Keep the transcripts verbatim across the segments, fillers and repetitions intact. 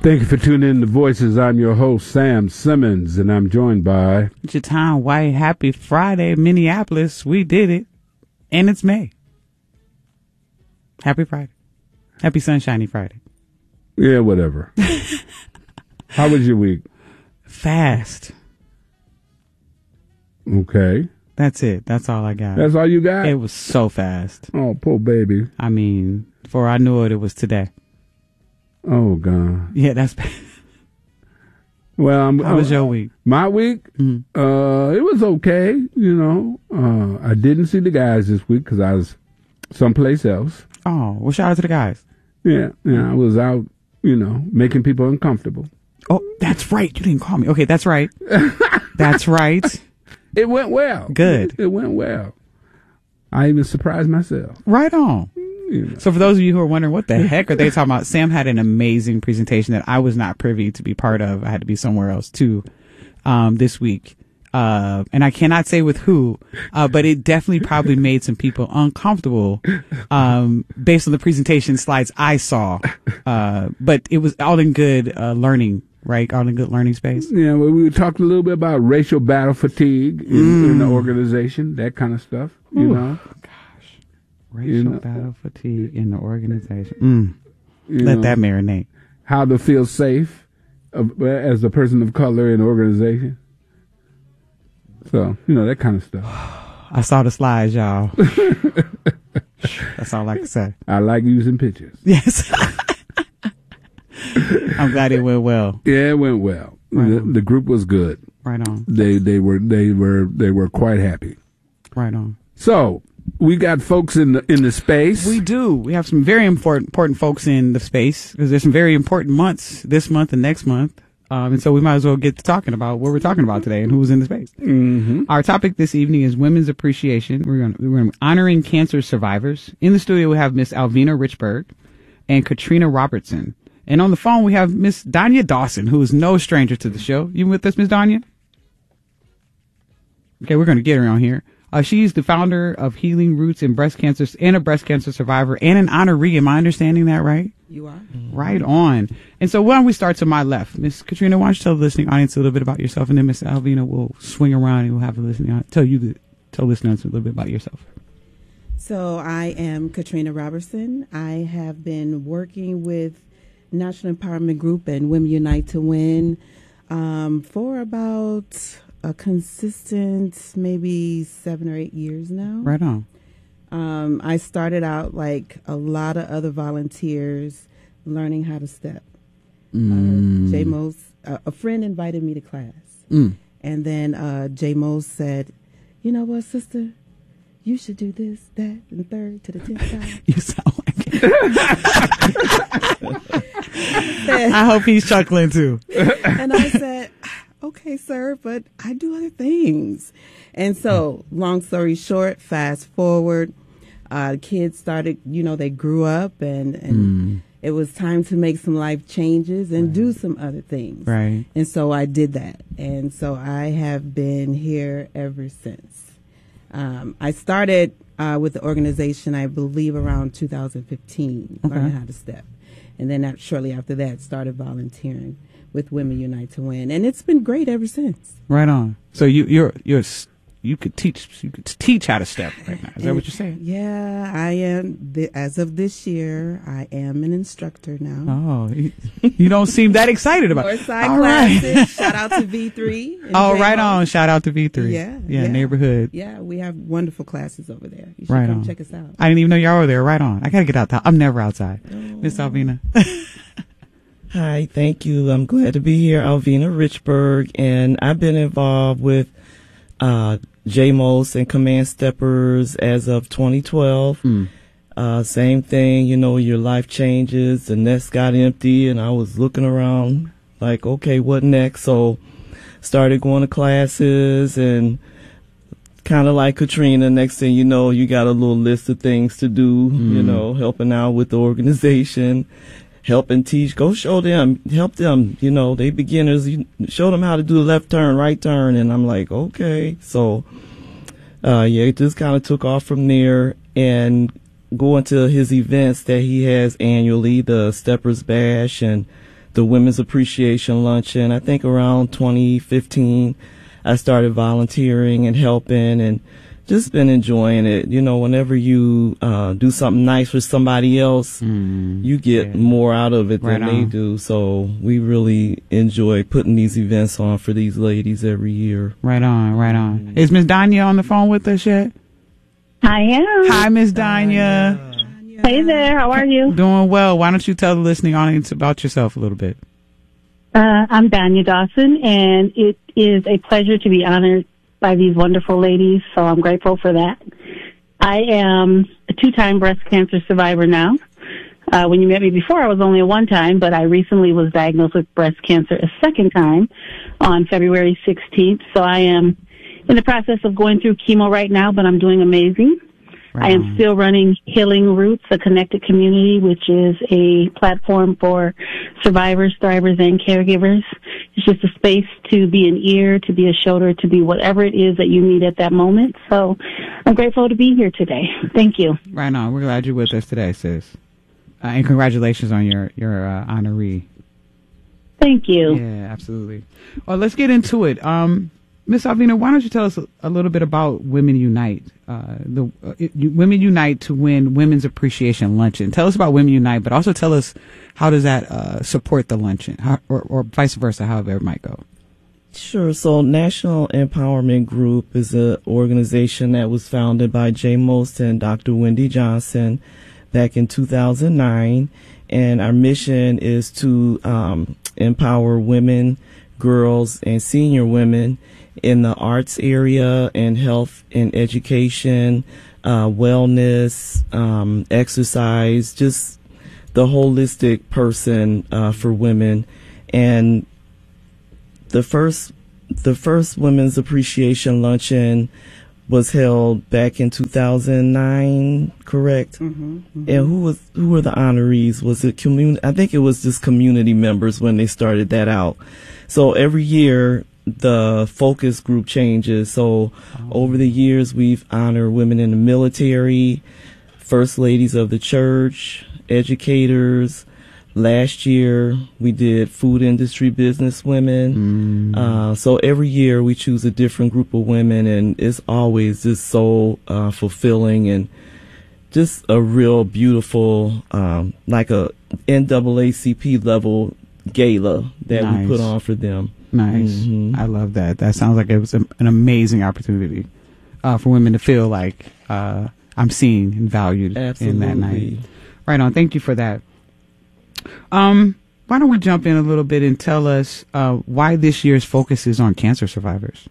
Thank you for tuning in to Voices. I'm your host, Sam Simmons, and I'm joined by... Jatan White. Happy Friday, Minneapolis. We did it. And it's May. Happy Friday. Happy Sunshiny Friday. Yeah, whatever. How was your week? Fast. Okay. That's it. That's all I got. That's all you got? It was so fast. Oh, poor baby. I mean, before I knew it, it was today. Oh, God. Yeah, that's bad. Well, I'm, How was your week? My week? Mm-hmm. Uh, it was okay, you know. Uh, I didn't see the guys this week because I was someplace else. Oh, well, shout out to the guys. Yeah, yeah, I was out, you know, making people uncomfortable. Oh, that's right. You didn't call me. Okay, that's right. That's right. It went well. Good. It, it went well. I even surprised myself. Right on. You know. So for those of you who are wondering what the heck are they talking about, Sam had an amazing presentation that I was not privy to be part of. I had to be somewhere else too um, this week. Uh, and I cannot say with who, uh, but it definitely probably made some people uncomfortable um, based on the presentation slides I saw. Uh, but it was all in good uh, learning, right? All in good learning space. Yeah, well, we talked a little bit about racial battle fatigue in, Mm. in the organization, that kind of stuff, you Ooh. know. Racial You know. battle fatigue in the organization. Mm. You Let know, that marinate. how to feel safe of, as a person of color in an organization. So, you know, that kind of stuff. I saw the slides, y'all. That's all I can say. I like using pictures. Yes. I'm glad it went well. Yeah, it went well. Right The, on. the group was good. Right on. They they were they were they were quite happy. Right on. So we got folks in the in the space. We do. We have some very important important folks in the space because there's some very important months this month and next month. Um, and so we might as well get to talking about what we're talking about today and who's in the space. Mm-hmm. Our topic this evening is women's appreciation. We're going we're going to be honoring cancer survivors. In the studio, we have Miss Alvina Richburg and Katrina Robertson. And on the phone, we have Miss Danya Dawson, who is no stranger to the show. You with us, Miss Danya? Okay, we're going to get her on here. Uh, she's the founder of Healing Roots in Breast Cancer and a breast cancer survivor and an honoree. Am I understanding that right? You are. Right on. And so why don't we start to my left? Miss Katrina, why don't you tell the listening audience a little bit about yourself, and then Miss Alvina will swing around and we'll have the listening audience tell you the tell listeners a little bit about yourself. So I am Katrina Robertson. I have been working with National Empowerment Group and Women Unite to Win um, for about a consistent maybe seven or eight years now. Right on. Um, I started out like a lot of other volunteers learning how to step. Mm. Uh, J Mos, uh, a friend invited me to class. Mm. And then uh, J Mos said, you know what, sister? You should do this, that, and third to the tenth side. You sound like it. I hope he's chuckling too. And I said, okay, sir, but I do other things. And so, long story short, fast forward, uh, the kids started, you know, they grew up and, and Mm. it was time to make some life changes and Right. do some other things. Right. And so I did that. And so I have been here ever since. Um, I started uh, with the organization, I believe, around two thousand fifteen, Okay. learning how to step. And then that, shortly after that, started volunteering with Women Unite to Win. And it's been great ever since. Right on. So you you're you're s- you could teach you could teach how to step right now. Is that what you're saying? Yeah, I am. Th- as of this year, I am an instructor now. Oh, you, you don't seem that excited about it. Northside All right. classes. Shout out to V three. and Oh, J right Mo. on. Shout out to V three. Yeah, Yeah, yeah. neighborhood. Yeah, we have wonderful classes over there. You should Right come on. check us out. I didn't even know y'all were there. Right on. I got to get out. The, I'm never outside. Miss Alvina. Hi, thank you. I'm glad to be here, Alvina Richburg, and I've been involved with uh, J M O S and Command Steppers as of twenty twelve. Mm. Uh, same thing, you know, your life changes, the nest got empty, and I was looking around like, okay, what next? So started going to classes, and kind of like Katrina, next thing you know, you got a little list of things to do, Mm. you know, helping out with the organization. Help and teach. Go show them. Help them. You know, they beginners. You show them how to do left turn, right turn. And I'm like, okay. So, uh, yeah, it just kind of took off from there and going to his events that he has annually, the Steppers Bash and the Women's Appreciation Luncheon. I think around twenty fifteen, I started volunteering and helping and just been enjoying it. You know, whenever you uh, do something nice for somebody else, mm, you get yeah. more out of it right than on. They do. So we really enjoy putting these events on for these ladies every year. Right on, right on. Is Miss Danya on the phone with us yet? I am. Hi, Miss Danya. Hey there, how are you? Doing well. Why don't you tell the listening audience about yourself a little bit? Uh, I'm Danya Dawson, and it is a pleasure to be honored by these wonderful ladies, so I'm grateful for that. I am a two-time breast cancer survivor now. Uh, when you met me before, I was only a one-time, but I recently was diagnosed with breast cancer a second time on February sixteenth, so I am in the process of going through chemo right now, but I'm doing amazing. Right. I am still running Healing Roots, a connected community, which is a platform for survivors, thrivers, and caregivers. It's just a space to be an ear, to be a shoulder, to be whatever it is that you need at that moment. So I'm grateful to be here today. Thank you. Right on. We're glad you're with us today, sis. Uh, and congratulations on your, your uh, honoree. Thank you. Yeah, absolutely. Well, let's get into it. Um, Miss Alvina, why don't you tell us a, a little bit about Women Unite? Uh, the uh, it, Women Unite to win Women's Appreciation Luncheon. Tell us about Women Unite, but also tell us how does that uh, support the luncheon, how, or, or vice versa, however it might go. Sure. So National Empowerment Group is an organization that was founded by Jay Most and Doctor Wendy Johnson back in two thousand nine, and our mission is to um, empower women, girls, and senior women in the arts area and health and education, uh, wellness, um, exercise, just the holistic person uh, for women. And the first, the first Women's Appreciation Luncheon was held back in two thousand nine, correct? Mm-hmm, mm-hmm. And who was who were the honorees? Was it community? I think it was just community members when they started that out. So every year the focus group changes. So oh. over the years we've honored women in the military, first ladies of the church, educators. Last year we did food industry business women. Mm. Uh, so every year we choose a different group of women, and it's always just so uh, fulfilling and just a real beautiful, um, like a N double A C P level gala that nice. we put on for them. Nice. Mm-hmm. I love that. That sounds like it was a, an amazing opportunity uh, for women to feel like uh, I'm seen and valued Absolutely. in that night. Right on. Thank you for that. Um, why don't we jump in a little bit and tell us uh, why this year's focus is on cancer survivors?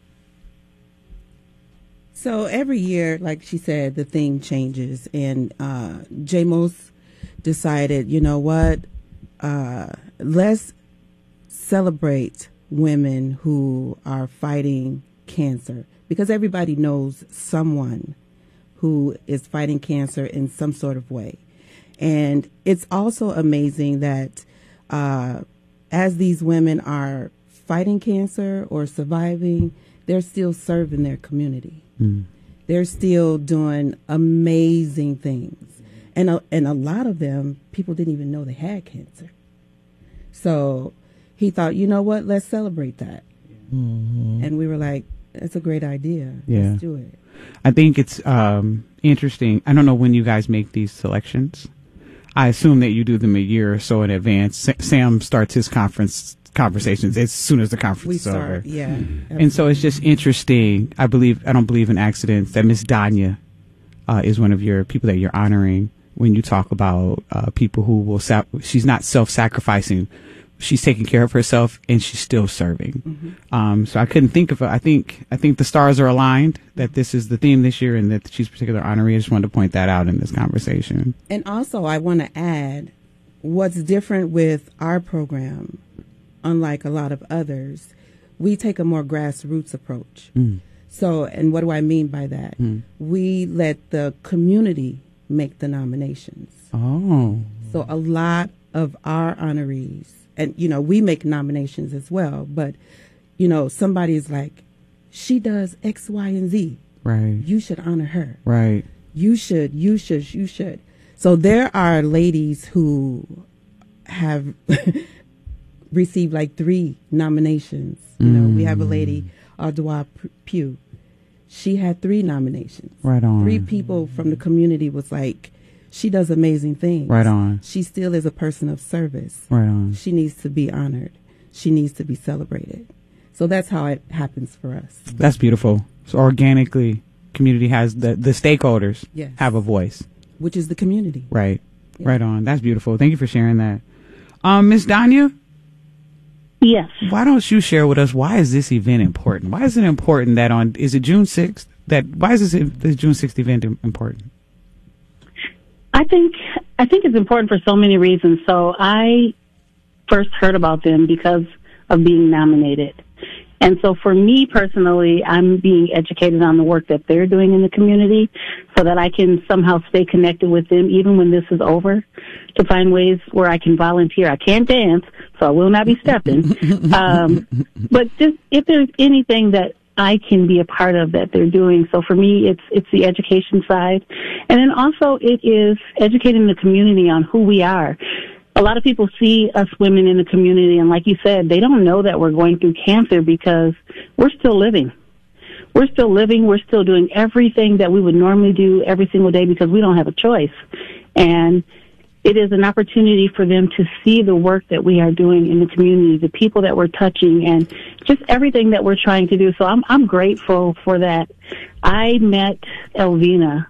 So every year, like she said, the theme changes, and uh, J M O S decided, you know what, uh, let's celebrate women who are fighting cancer, because everybody knows someone who is fighting cancer in some sort of way. And it's also amazing that uh, as these women are fighting cancer or surviving, they're still serving their community. Mm. They're still doing amazing things. And a, and a lot of them, people didn't even know they had cancer. So he thought, you know what, let's celebrate that. Mm-hmm. And we were like, that's a great idea. Yeah. Let's do it. I think it's um, interesting. I don't know when you guys make these selections. I assume that you do them a year or so in advance. Sam starts his conference conversations as soon as the conference we is start, over. Yeah, absolutely. And so it's just interesting. I believe I don't believe in accidents. That Miss Danya uh, is one of your people that you're honoring when you talk about uh, people who will. Sa- she's not self-sacrificing. She's taking care of herself and she's still serving. Mm-hmm. Um, so I couldn't think of it. I think I think the stars are aligned that this is the theme this year and that she's a particular honoree. I just wanted to point that out in this conversation. And also I want to add what's different with our program, unlike a lot of others, we take a more grassroots approach. Mm. So, and what do I mean by that? Mm. We let the community make the nominations. Oh. So a lot of our honorees, and, you know, we make nominations as well, but, you know, somebody's like, she does X, Y, and Z. Right. You should honor her. Right. You should, you should, you should. So there are ladies who have received like three nominations. You know, we have a lady, Audwa Pugh. She had three nominations. Right on. Three people from the community was like, she does amazing things. Right on. She still is a person of service. Right on. She needs to be honored. She needs to be celebrated. So that's how it happens for us. That's beautiful. So organically, community has the, the stakeholders Yes. have a voice. Which is the community. Right. Yeah. Right on. That's beautiful. Thank you for sharing that. Um, Miss Danya, Yes. why don't you share with us, why is this event important? Why is it important that on, is it June sixth? That, why is this, this June sixth event important? I think I think it's important for so many reasons. So I first heard about them because of being nominated. And so for me personally, I'm being educated on the work that they're doing in the community so that I can somehow stay connected with them even when this is over, to find ways where I can volunteer. I can't dance, so I will not be stepping. um, but just if there's anything that I can be a part of that they're doing. So for me, it's it's the education side. And then also it is educating the community on who we are. A lot of people see us women in the community, and like you said, they don't know that we're going through cancer because we're still living. We're still living. We're still doing everything that we would normally do every single day because we don't have a choice. And it is an opportunity for them to see the work that we are doing in the community, the people that we're touching, and just everything that we're trying to do. So I'm I'm grateful for that. I met Elvina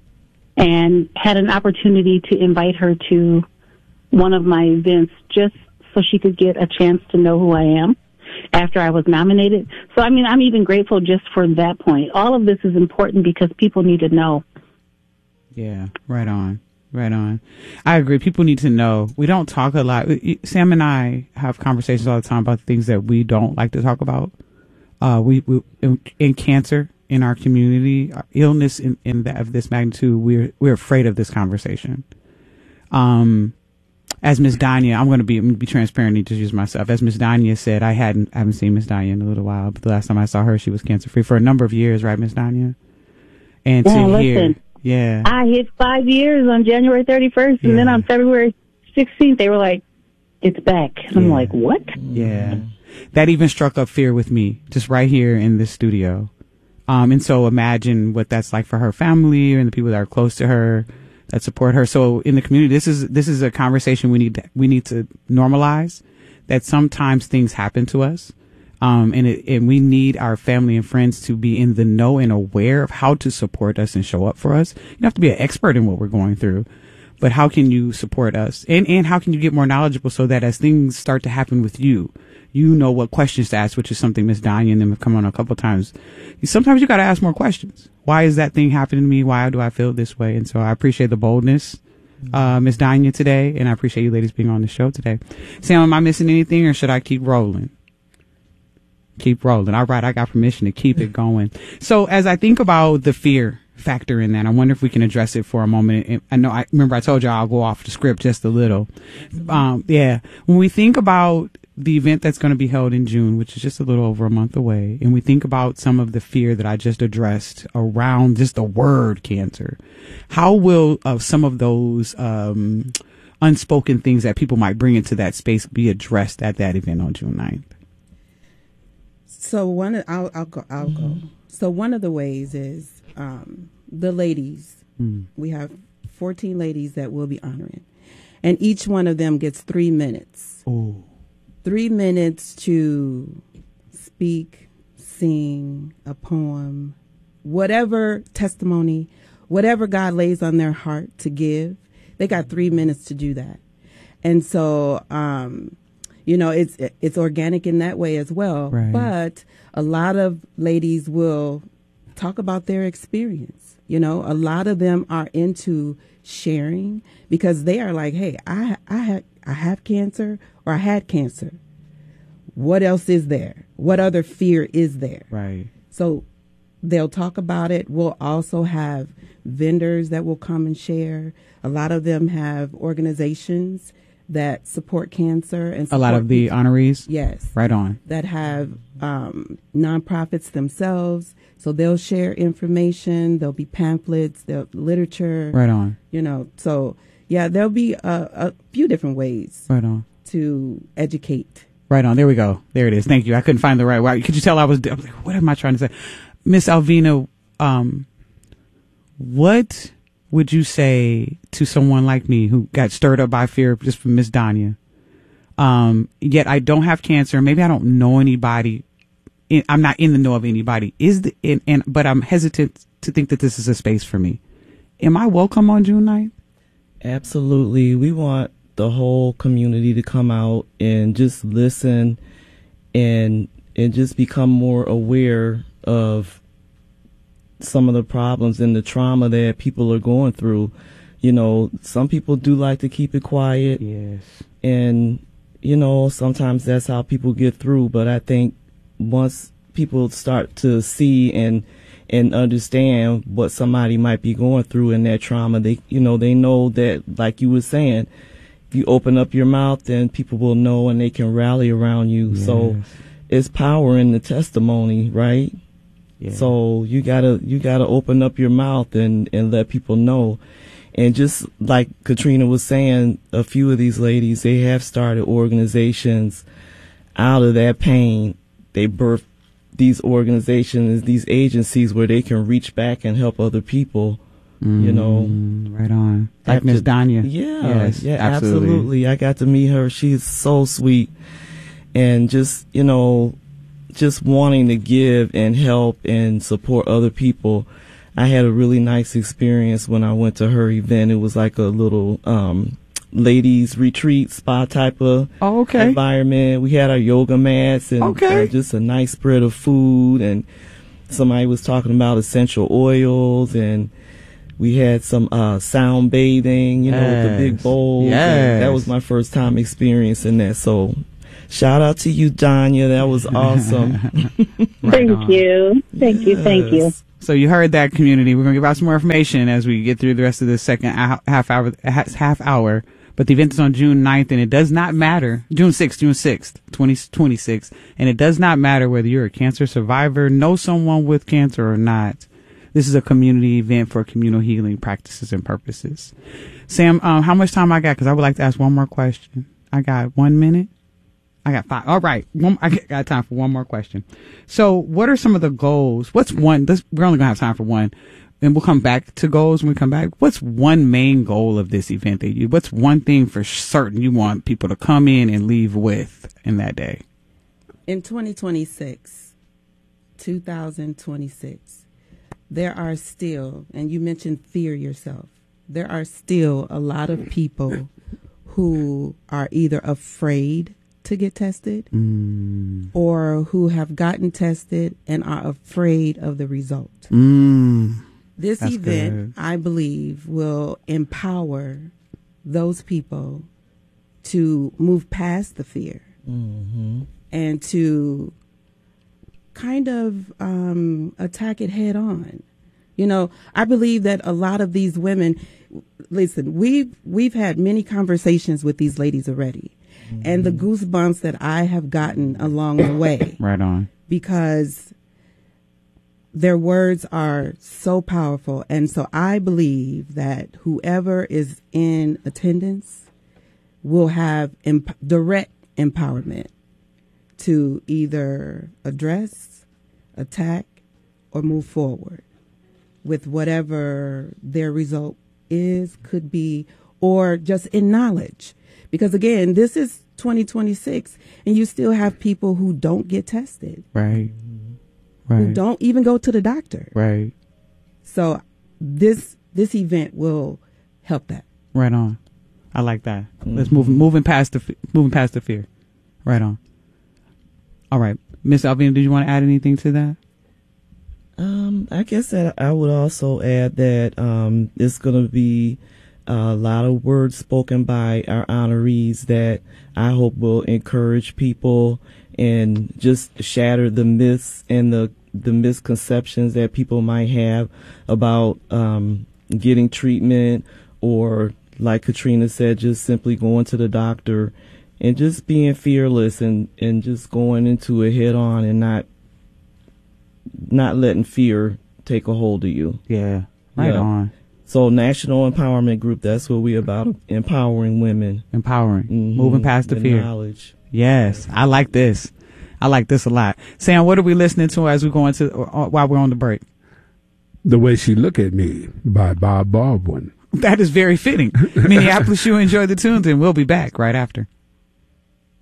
and had an opportunity to invite her to one of my events just so she could get a chance to know who I am after I was nominated. So, I mean, I'm even grateful just for that point. All of this is important because people need to know. Yeah, right on. Right on. I agree. People need to know. We don't talk a lot. Sam and I have conversations all the time about things that we don't like to talk about. Uh, we, we in, in cancer in our community, illness in, in the, of this magnitude, we're we're afraid of this conversation. Um, as Miss Danya, I'm going to be I'm gonna be transparent and just use myself. As Miss Danya said, I hadn't I haven't seen Miss Danya in a little while, but the last time I saw her, she was cancer free for a number of years, right, Miss Danya? And Yeah, to hear. listen. Yeah. I hit five years on January thirty-first, and Yeah. then on February sixteenth, they were like, it's back. And I'm Yeah. like, what? Yeah. That even struck up fear with me, just right here in this studio. Um, and so imagine what that's like for her family and the people that are close to her that support her. So in the community, this is, this is a conversation we need to, we need to normalize, that sometimes things happen to us. Um, and it, and we need our family and friends to be in the know and aware of how to support us and show up for us. You don't have to be an expert in what we're going through, but how can you support us? And, and how can you get more knowledgeable so that as things start to happen with you, you know what questions to ask, which is something Miss Danya and them have come on a couple of times. Sometimes you got to ask more questions. Why is that thing happening to me? Why do I feel this way? And so I appreciate the boldness, uh, Miss Danya today. And I appreciate you ladies being on the show today. Sam, am I missing anything or should I keep rolling? Keep rolling. All right. I got permission to keep it going. So as I think about the fear factor in that, I wonder if we can address it for a moment. I know I remember I told you I'll go off the script just a little. Um, yeah. When we think about the event that's going to be held in June, which is just a little over a month away, and we think about some of the fear that I just addressed around just the word cancer, how will uh, some of those um, unspoken things that people might bring into that space be addressed at that event on June ninth? So one, of, I'll, I'll go. I'll go. So one of the ways is um, the ladies. Mm. We have fourteen ladies that we'll be honoring, and each one of them gets three minutes. Oh, Three minutes to speak, sing a poem, whatever testimony, whatever God lays on their heart to give. They got three minutes to do that, and so. Um, You know, it's it's organic in that way as well. Right. But a lot of ladies will talk about their experience. You know, a lot of them are into sharing because they are like, hey, I I had I have cancer or I had cancer. What else is there? What other fear is there? right. So they'll talk about it. We'll also have vendors that will come and share. A lot of them have organizations that support cancer and A lot support of the people- honorees. yes, Right on. that have um, nonprofits themselves. So they'll share information. There'll be pamphlets, there'll literature. Right on. You know, so yeah, there'll be a, a few different ways. Right on. to educate. Right on. There we go. There it is. Thank you. I couldn't find the right word. Could you tell I was, I was like, what am I trying to say? Miss Alvina, um, what would you say to someone like me who got stirred up by fear just from Miss Danya? Um, yet I don't have cancer. Maybe I don't know anybody. In, I'm not in the know of anybody. Is the, in, and, but I'm hesitant to think that this is a space for me. Am I welcome on June ninth? Absolutely. We want the whole community to come out and just listen and and just become more aware of some of the problems and the trauma that people are going through. You know, some people do like to keep it quiet. Yes. And, you know, sometimes that's how people get through. But I think once people start to see and and understand what somebody might be going through in that trauma, they, you know, they know that, like you were saying, if you open up your mouth, then people will know and they can rally around you. Yes. So it's power in the testimony, right? Yeah. So you gotta you gotta open up your mouth and and let people know. And just like Katrina was saying, a few of these ladies, they have started organizations out of that pain. They birthed these organizations, these agencies where they can reach back and help other people. Mm, you know, right on. Like Miss Danya. Yeah, yes, yeah, absolutely. absolutely. I got to meet her. She's so sweet, and just you know, just wanting to give and help and support other people. I had a really nice experience when I went to her event. It was like a little um, ladies retreat spa type of oh, okay. environment. We had our yoga mats and okay. uh, just a nice spread of food, and somebody was talking about essential oils, and we had some uh, sound bathing, you know, yes. with the big bowls. Yes. That was my first time experiencing that. So shout out to you, Danya. That was awesome. right thank on. you. Thank yes. you. Thank you. So you heard that, community. We're going to give out some more information as we get through the rest of the second half hour, half hour. But the event is on June ninth, and it does not matter. June sixth, June sixth, twenty twenty-six. And it does not matter whether you're a cancer survivor, know someone with cancer or not. This is a community event for communal healing practices and purposes. Sam, um, how much time I got? Because I would like to ask one more question. I got one minute. I got five. All right. One, I got time for one more question. So what are some of the goals? What's one? This, we're only going to have time for one. And we'll come back to goals when we come back. What's one main goal of this event that you, what's one thing for certain you want people to come in and leave with in that day? In twenty twenty-six, two thousand twenty-six, there are still, and you mentioned fear yourself, there are still a lot of people who are either afraid to get tested mm. or who have gotten tested and are afraid of the result. Mm. This That's event, good. I believe, will empower those people to move past the fear mm-hmm. and to kind of um, attack it head on. You know, I believe that a lot of these women, listen, we've, we've had many conversations with these ladies already. Mm-hmm. And the goosebumps that I have gotten along the way. Right on. Because their words are so powerful. And so I believe that whoever is in attendance will have emp- direct empowerment to either address, attack, or move forward with whatever their result is, could be, or just in knowledge. Because again, this is twenty twenty-six and you still have people who don't get tested. Right. Right. Who don't even go to the doctor. Right. So this this event will help that. Right on. I like that. Mm-hmm. Let's move moving past the moving past the fear. Right on. All right, Miss Alvina, did you want to add anything to that? Um, I guess that I would also add that um, it's going to be a lot of words spoken by our honorees that I hope will encourage people and just shatter the myths and the the misconceptions that people might have about um, getting treatment, or like Katrina said, just simply going to the doctor and just being fearless and, and just going into it head on and not not letting fear take a hold of you. Yeah, right Yeah. on. So National Empowerment Group, that's what we about, empowering women. Empowering. Mhm. Moving past the And fear. knowledge. Yes. I like this. I like this a lot. Sam, what are we listening to as we go into, or, or, while we're on the break? The Way She Look at Me by Bob Baldwin. That is very fitting. Minneapolis, you enjoy the tunes, and we'll be back right after.